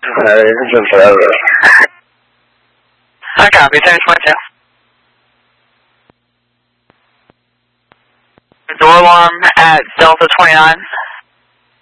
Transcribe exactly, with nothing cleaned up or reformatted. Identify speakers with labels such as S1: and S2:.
S1: Uh, it's been forever.
S2: I copy, ten twenty-two. Door alarm at Delta twenty-nine.